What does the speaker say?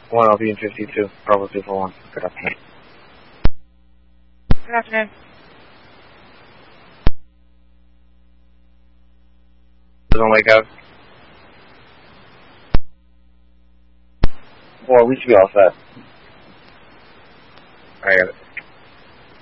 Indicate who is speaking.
Speaker 1: 1 LB and 52, Bravo 241. Good afternoon.
Speaker 2: Good afternoon.
Speaker 1: Doesn't wake up. Well, we should be all set. I got it.